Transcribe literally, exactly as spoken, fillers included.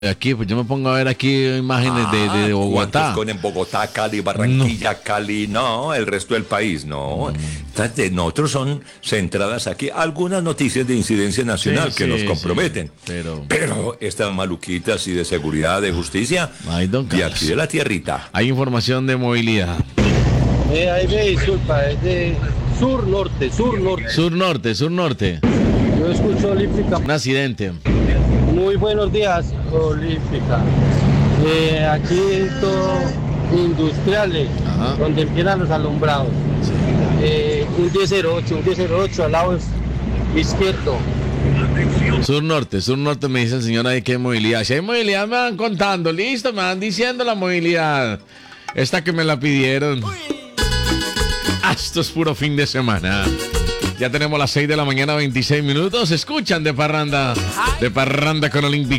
Aquí, pues yo me pongo a ver aquí imágenes ah, de, de Bogotá. Con en Bogotá, Cali, Barranquilla, no. Cali, no, el resto del país, no. Mm. Nosotros son centradas aquí algunas noticias de incidencia nacional sí, que sí, nos comprometen. Sí, pero... pero estas maluquitas y de seguridad, de justicia, Ay, don de aquí de la tierrita. Hay información de movilidad. Eh, ahí me disculpa, es de sur-norte, sur-norte. Sur-norte, sur-norte. Yo escucho Olímpica. Un accidente. Muy buenos días, Olímpica. Eh, aquí todo industriales, Ajá. donde empiezan los alumbrados. Sí. Eh, un diez cero ocho, un diez cero ocho al lado izquierdo. Sur norte, sur norte me dice el señor ahí que hay movilidad. Si hay movilidad me van contando, listo, me van diciendo la movilidad. Esta que me la pidieron. Ah, esto es puro fin de semana. Ya tenemos las seis de la mañana, veintiséis minutos. Escuchan de parranda, de parranda con Olímpica.